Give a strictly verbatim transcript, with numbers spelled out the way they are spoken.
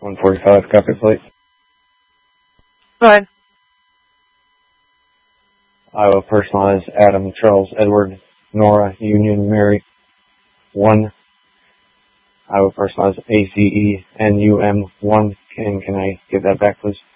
one forty-five, copy plate. Go ahead. Iowa personalized Adam, Charles, Edward, Nora, Union, Mary, one. Iowa personalized A C E N U M one. Can, can I get that back, please?